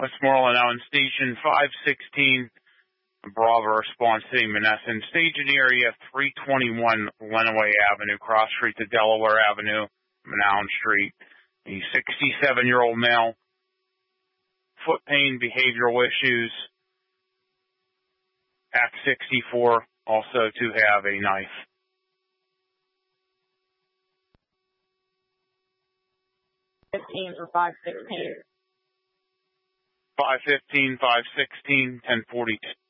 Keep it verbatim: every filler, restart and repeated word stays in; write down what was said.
Westmoreland now in station five sixteen. Bravo response City Menneson. Staging area three twenty-one Lenawee Avenue, cross street to Delaware Avenue, Manown Street. A sixty-seven-year-old male, foot pain, behavioral issues, Act sixty-four, also to have a knife. fifteen or five sixteen. five fifteen, five sixteen, ten forty-two.